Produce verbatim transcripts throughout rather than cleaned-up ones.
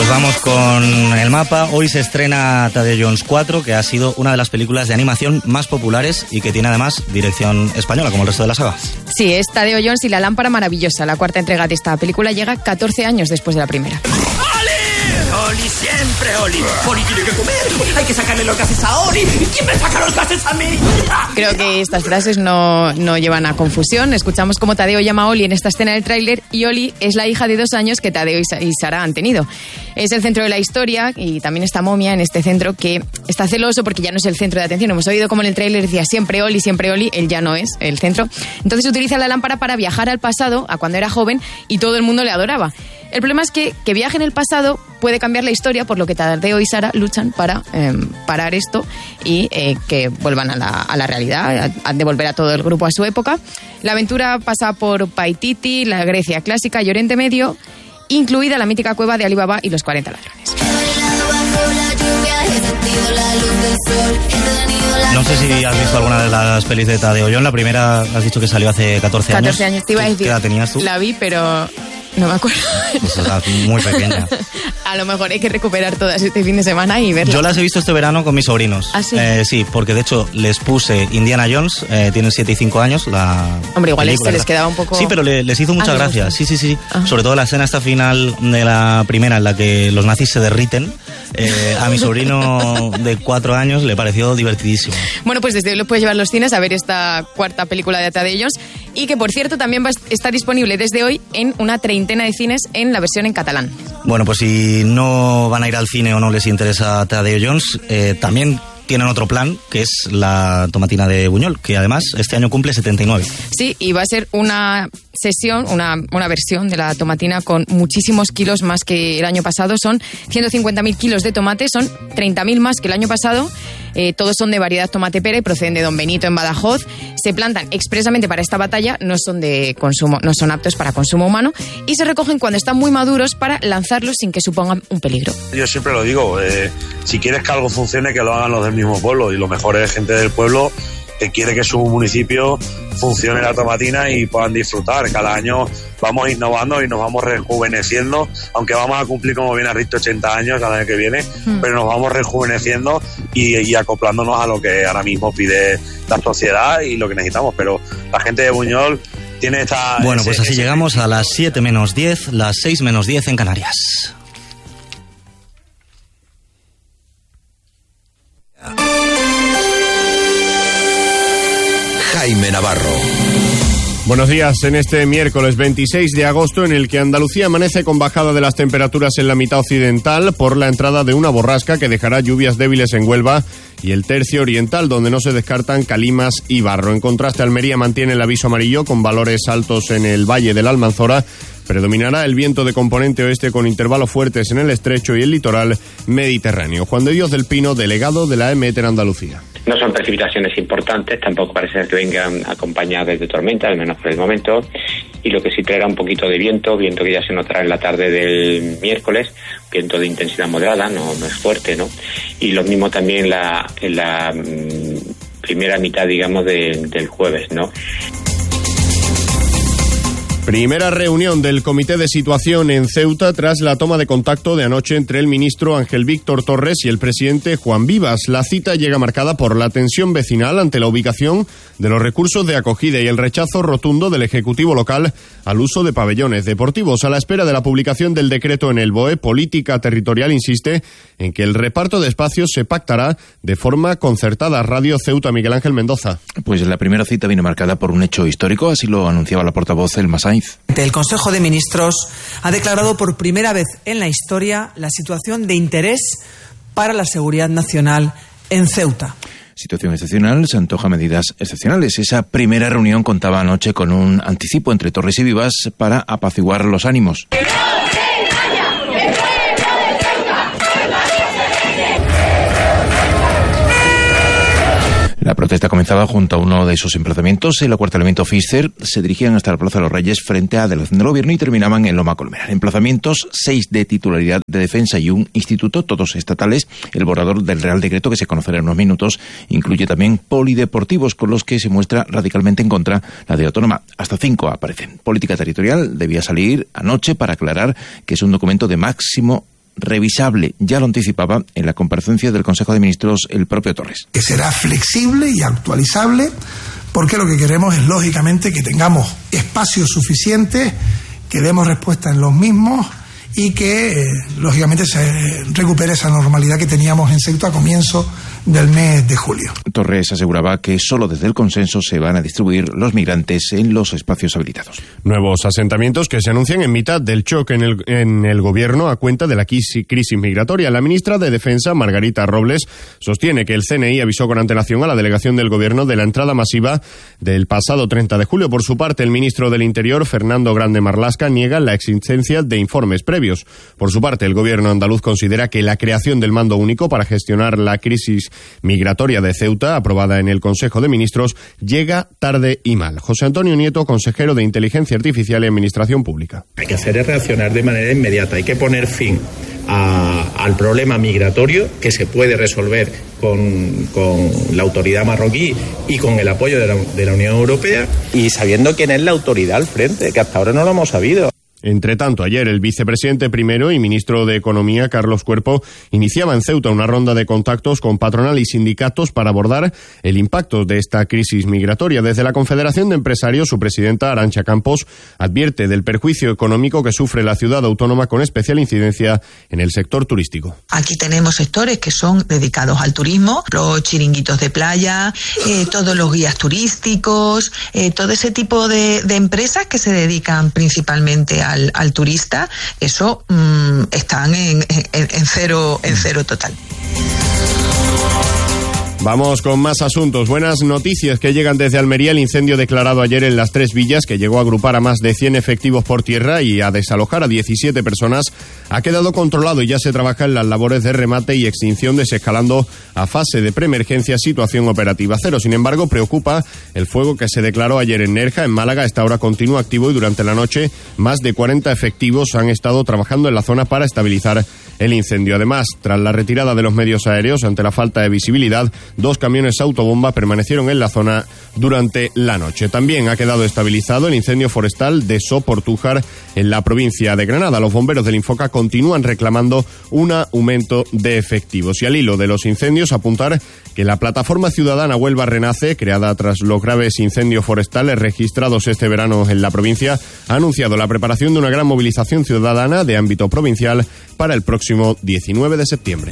Pues vamos con el mapa. Hoy se estrena Tadeo Jones cuatro, que ha sido una de las películas de animación más populares y que tiene además dirección española, como el resto de la saga. Sí, es Tadeo Jones y la lámpara maravillosa. La cuarta entrega de esta película llega catorce años después de la primera. Oli, siempre Oli. Oli tiene que comer. Hay que sacarle los gases a Oli. ¿Y quién me saca los gases a mí? Creo que estas frases no, no llevan a confusión. Escuchamos cómo Tadeo llama a Oli en esta escena del tráiler y Oli es la hija de dos años que Tadeo y Sara han tenido. Es el centro de la historia y también está Momia en este centro que está celoso porque ya no es el centro de atención. Hemos oído como en el tráiler decía siempre Oli, siempre Oli. Él ya no es el centro. Entonces utiliza la lámpara para viajar al pasado, a cuando era joven, y todo el mundo le adoraba. El problema es que que viaje en el pasado puede cambiar la historia, por lo que Tadeo y Sara luchan para eh, parar esto y eh, que vuelvan a la, a la realidad, a, a devolver a todo el grupo a su época. La aventura pasa por Paititi, la Grecia clásica y Oriente Medio, incluida la mítica cueva de Alibaba y los cuarenta ladrones. No sé si has visto alguna de las pelis de Tadeo Jones. La primera has dicho que salió hace catorce años. catorce años, te iba a decir. ¿Qué edad tenías tú? La vi, pero no me acuerdo. Pues estás muy pequeña. A lo mejor hay que recuperar todas este fin de semana y verlas. Yo las he visto este verano con mis sobrinos. ¿Ah, sí? Eh, sí, porque de hecho les puse Indiana Jones, eh, tienen siete y cinco años. La Hombre, igual película, este les quedaba un poco... Sí, pero le, les hizo mucha ah, gracia. Sí, sí, sí. Ah. Sobre todo la escena esta final de la primera en la que los nazis se derriten. Eh, a mi sobrino de cuatro años le pareció divertidísimo. Bueno, pues desde hoy lo puedes llevar a los cines a ver esta cuarta película de Tadeo Jones y que, por cierto, también va a estar disponible desde hoy en una treintena de cines en la versión en catalán. Bueno, pues si no van a ir al cine o no les interesa Tadeo Jones, eh, también tienen otro plan, que es la tomatina de Buñol, que además este año cumple setenta y nueve. Sí, y va a ser una sesión, una, una versión de la tomatina con muchísimos kilos más que el año pasado. Son ciento cincuenta mil kilos de tomate, son treinta mil más que el año pasado. Eh, todos son de variedad tomate pera y proceden de Don Benito en Badajoz. Se plantan expresamente para esta batalla, no son de consumo, no son aptos para consumo humano y se recogen cuando están muy maduros para lanzarlos sin que supongan un peligro. Yo siempre lo digo, eh, si quieres que algo funcione, que lo hagan los del mismo pueblo, y lo mejor es gente del pueblo que quiere que su municipio funcione la tomatina y puedan disfrutar. Cada año vamos innovando y nos vamos rejuveneciendo, aunque vamos a cumplir, como bien has dicho, ochenta años el año que viene, mm. pero nos vamos rejuveneciendo y, y acoplándonos a lo que ahora mismo pide la sociedad y lo que necesitamos. Pero la gente de Buñol tiene esta... Bueno, ese, pues así ese... llegamos a las siete menos diez, las seis menos diez en Canarias. Jaime Navarro. Buenos días, en este miércoles veintiséis de agosto, en el que Andalucía amanece con bajada de las temperaturas en la mitad occidental por la entrada de una borrasca que dejará lluvias débiles en Huelva y el tercio oriental, donde no se descartan calimas y barro. En contraste, Almería mantiene el aviso amarillo con valores altos en el Valle de la Almanzora. Predominará el viento de componente oeste con intervalos fuertes en el estrecho y el litoral mediterráneo. Juan de Dios del Pino, delegado de la EMET en Andalucía. No son precipitaciones importantes, tampoco parece ser que vengan acompañadas de tormenta, al menos por el momento. Y lo que sí traerá un poquito de viento, viento que ya se notará en la tarde del miércoles, viento de intensidad moderada, no, no es fuerte, ¿no? Y lo mismo también la, en la mmm, primera mitad, digamos, de, del jueves, ¿no? Primera reunión del Comité de Situación en Ceuta tras la toma de contacto de anoche entre el ministro Ángel Víctor Torres y el presidente Juan Vivas. La cita llega marcada por la tensión vecinal ante la ubicación de los recursos de acogida y el rechazo rotundo del Ejecutivo local al uso de pabellones deportivos. A la espera de la publicación del decreto en el B O E, Política Territorial insiste en que el reparto de espacios se pactará de forma concertada. Radio Ceuta, Miguel Ángel Mendoza. Pues la primera cita viene marcada por un hecho histórico, así lo anunciaba la portavoz Elma Sainz. El Consejo de Ministros ha declarado por primera vez en la historia la situación de interés para la seguridad nacional en Ceuta. Situación excepcional, se antoja medidas excepcionales. Esa primera reunión contaba anoche con un anticipo entre Torres y Vivas para apaciguar los ánimos. La protesta comenzaba junto a uno de esos emplazamientos. El acuartelamiento Fischer se dirigían hasta la Plaza de los Reyes frente a la delegación del Gobierno y terminaban en Loma Colmenar. Emplazamientos, seis de titularidad de Defensa y un instituto, todos estatales. El borrador del Real Decreto, que se conocerá en unos minutos, incluye también polideportivos, con los que se muestra radicalmente en contra la de Autónoma. Hasta cinco aparecen. Política Territorial debía salir anoche para aclarar que es un documento de máximo revisable. Ya lo anticipaba en la comparecencia del Consejo de Ministros el propio Torres. Que será flexible y actualizable, porque lo que queremos es, lógicamente, que tengamos espacios suficientes, que demos respuesta en los mismos y que, eh, lógicamente, se recupere esa normalidad que teníamos en Ceuta a comienzo del mes de julio. Torres aseguraba que solo desde el consenso se van a distribuir los migrantes en los espacios habilitados. Nuevos asentamientos que se anuncian en mitad del choque en el, en el gobierno a cuenta de la crisis migratoria. La ministra de Defensa, Margarita Robles, sostiene que el C N I avisó con antelación a la delegación del gobierno de la entrada masiva del pasado treinta de julio. Por su parte, el ministro del Interior, Fernando Grande Marlaska, niega la existencia de informes previos. Por su parte, el gobierno andaluz considera que la creación del mando único para gestionar la crisis migratoria de Ceuta, aprobada en el Consejo de Ministros, llega tarde y mal. José Antonio Nieto, consejero de Inteligencia Artificial y Administración Pública. Hay que hacer es reaccionar de manera inmediata. Hay que poner fin a, al problema migratorio, que se puede resolver con, con la autoridad marroquí y con el apoyo de la, de la Unión Europea. Y sabiendo quién es la autoridad al frente, que hasta ahora no lo hemos sabido. Entre tanto, ayer el vicepresidente primero y ministro de Economía, Carlos Cuerpo, iniciaba en Ceuta una ronda de contactos con patronal y sindicatos para abordar el impacto de esta crisis migratoria. Desde la Confederación de Empresarios, su presidenta, Arantxa Campos, advierte del perjuicio económico que sufre la ciudad autónoma, con especial incidencia en el sector turístico. Aquí tenemos sectores que son dedicados al turismo, los chiringuitos de playa, eh, todos los guías turísticos, eh, todo ese tipo de, de empresas que se dedican principalmente a Al, al turista, eso mmm, están en, en, en cero en cero total. Vamos con más asuntos. Buenas noticias que llegan desde Almería. El incendio declarado ayer en Las Tres Villas, que llegó a agrupar a más de cien efectivos por tierra y a desalojar a diecisiete personas, ha quedado controlado y ya se trabaja en las labores de remate y extinción, desescalando a fase de preemergencia, situación operativa cero. Sin embargo, preocupa el fuego que se declaró ayer en Nerja, en Málaga. Esta hora continúa activo y durante la noche más de cuarenta efectivos han estado trabajando en la zona para estabilizar el incendio. Además, tras la retirada de los medios aéreos ante la falta de visibilidad, dos camiones autobomba permanecieron en la zona durante la noche. También ha quedado estabilizado el incendio forestal de Soportújar en la provincia de Granada. Los bomberos del Infoca continúan reclamando un aumento de efectivos. Y al hilo de los incendios, apuntar que la plataforma ciudadana Huelva Renace, creada tras los graves incendios forestales registrados este verano en la provincia, ha anunciado la preparación de una gran movilización ciudadana de ámbito provincial para el próximo diecinueve de septiembre.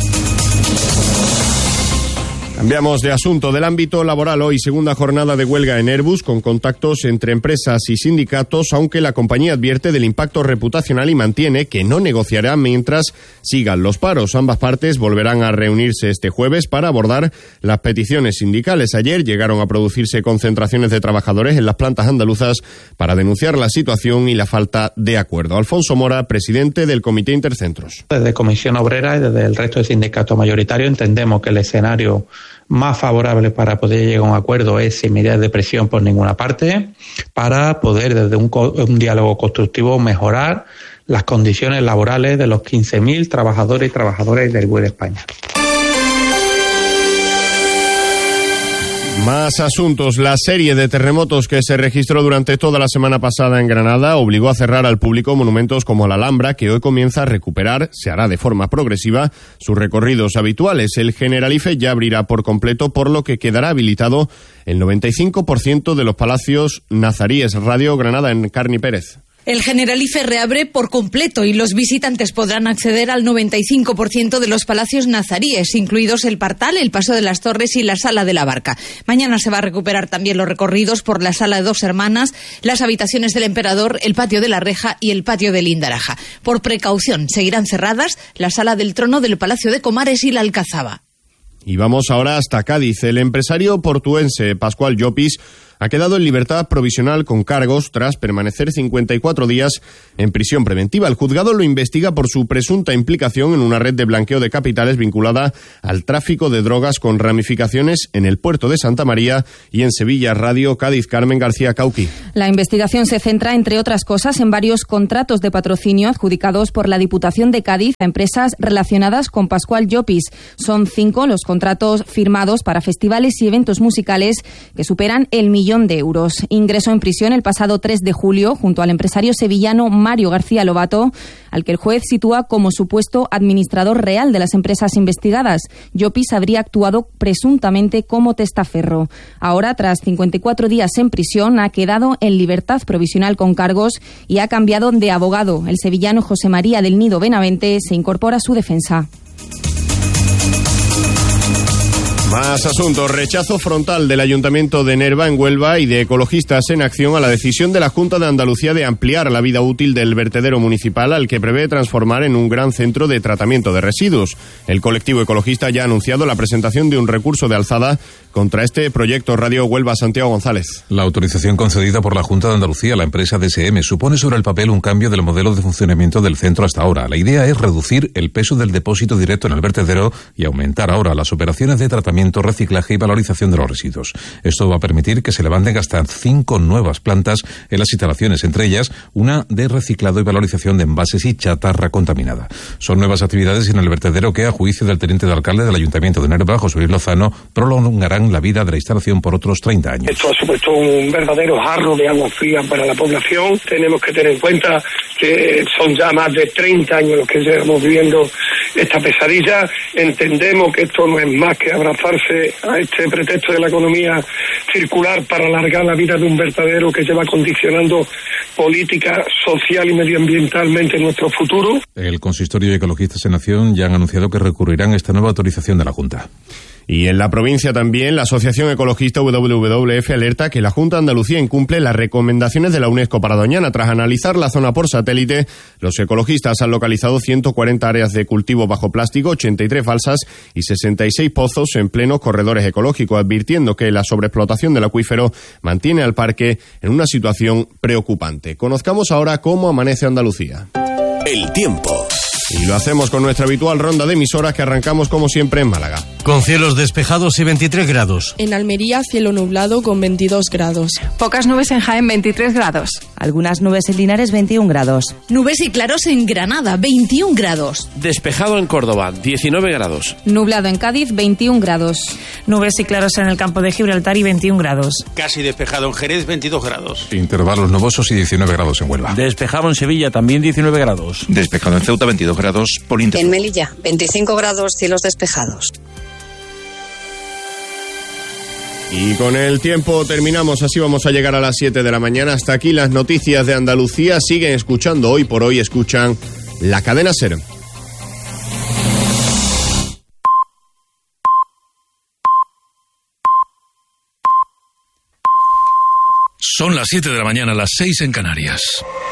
Cambiamos de asunto. Del ámbito laboral, hoy segunda jornada de huelga en Airbus, con contactos entre empresas y sindicatos, aunque la compañía advierte del impacto reputacional y mantiene que no negociará mientras sigan los paros. Ambas partes volverán a reunirse este jueves para abordar las peticiones sindicales. Ayer llegaron a producirse concentraciones de trabajadores en las plantas andaluzas para denunciar la situación y la falta de acuerdo. Alfonso Mora, presidente del Comité Intercentros. Desde Comisión Obrera y desde el resto del sindicato mayoritario entendemos que el escenario más favorable para poder llegar a un acuerdo es sin medidas de presión por ninguna parte, para poder desde un, un diálogo constructivo mejorar las condiciones laborales de los quince mil trabajadores y trabajadoras del B U E de España. Más asuntos. La serie de terremotos que se registró durante toda la semana pasada en Granada obligó a cerrar al público monumentos como la Alhambra, que hoy comienza a recuperar, se hará de forma progresiva, sus recorridos habituales. El Generalife ya abrirá por completo, por lo que quedará habilitado el noventa y cinco por ciento de los palacios nazaríes. Radio Granada, en Carni Pérez. El Generalife reabre por completo y los visitantes podrán acceder al noventa y cinco por ciento de los palacios nazaríes, incluidos el Partal, el Paso de las Torres y la Sala de la Barca. Mañana se va a recuperar también los recorridos por la Sala de Dos Hermanas, las habitaciones del Emperador, el Patio de la Reja y el Patio del Lindaraja. Por precaución, seguirán cerradas la Sala del Trono del Palacio de Comares y la Alcazaba. Y vamos ahora hasta Cádiz. El empresario portuense Pascual Llopis ha quedado en libertad provisional con cargos tras permanecer cincuenta y cuatro días en prisión preventiva. El juzgado lo investiga por su presunta implicación en una red de blanqueo de capitales vinculada al tráfico de drogas con ramificaciones en el puerto de Santa María y en Sevilla. Radio Cádiz, Carmen García Cauqui. La investigación se centra, entre otras cosas, en varios contratos de patrocinio adjudicados por la Diputación de Cádiz a empresas relacionadas con Pascual Llopis. Son cinco los contratos firmados para festivales y eventos musicales que superan el millón millón de euros. Ingresó en prisión el pasado tres de julio junto al empresario sevillano Mario García Lobato, al que el juez sitúa como supuesto administrador real de las empresas investigadas. Llopis habría actuado presuntamente como testaferro. Ahora, tras cincuenta y cuatro días en prisión, ha quedado en libertad provisional con cargos y ha cambiado de abogado. El sevillano José María del Nido Benavente se incorpora a su defensa. Más asuntos. Rechazo frontal del Ayuntamiento de Nerva, en Huelva, y de Ecologistas en Acción a la decisión de la Junta de Andalucía de ampliar la vida útil del vertedero municipal, al que prevé transformar en un gran centro de tratamiento de residuos. El colectivo ecologista ya ha anunciado la presentación de un recurso de alzada contra este proyecto. Radio Huelva, Santiago González. La autorización concedida por la Junta de Andalucía a la empresa D S M supone sobre el papel un cambio del modelo de funcionamiento del centro hasta ahora. La idea es reducir el peso del depósito directo en el vertedero y aumentar ahora las operaciones de tratamiento, reciclaje y valorización de los residuos. Esto va a permitir que se levanten hasta cinco nuevas plantas en las instalaciones, entre ellas una de reciclado y valorización de envases y chatarra contaminada. Son nuevas actividades en el vertedero que, a juicio del teniente de alcalde del Ayuntamiento de Nerva, José Luis Lozano, prolongarán la vida de la instalación por otros treinta años. Esto ha supuesto un verdadero jarro de agua fría para la población. Tenemos que tener en cuenta que son ya más de treinta años los que llevamos viviendo esta pesadilla. Entendemos que esto no es más que abrazarse a este pretexto de la economía circular para alargar la vida de un vertedero que lleva condicionando política social y medioambientalmente nuestro futuro. El Consistorio de Ecologistas en Acción ya han anunciado que recurrirán a esta nueva autorización de la Junta. Y en la provincia también, la Asociación Ecologista W W F alerta que la Junta de Andalucía incumple las recomendaciones de la UNESCO para Doñana. Tras analizar la zona por satélite, los ecologistas han localizado ciento cuarenta áreas de cultivo bajo plástico, ochenta y tres balsas y sesenta y seis pozos en plenos corredores ecológicos, advirtiendo que la sobreexplotación del acuífero mantiene al parque en una situación preocupante. Conozcamos ahora cómo amanece Andalucía. El tiempo. Y lo hacemos con nuestra habitual ronda de emisoras, que arrancamos como siempre en Málaga. Con cielos despejados y veintitrés grados. En Almería, cielo nublado con veintidós grados. Pocas nubes en Jaén, veintitrés grados. Algunas nubes en Linares, veintiún grados. Nubes y claros en Granada, veintiún grados. Despejado en Córdoba, diecinueve grados. Nublado en Cádiz, veintiún grados. Nubes y claros en el campo de Gibraltar y veintiún grados. Casi despejado en Jerez, veintidós grados. Intervalos nubosos y diecinueve grados en Huelva. Despejado en Sevilla, también diecinueve grados. Despejado en Ceuta, veintidós grados. Por en Melilla, veinticinco grados, cielos despejados. Y con el tiempo terminamos, así vamos a llegar a las siete de la mañana. Hasta aquí las noticias de Andalucía. Siguen escuchando Hoy por Hoy, escuchan la cadena SER. Son las siete de la mañana, las seis en Canarias.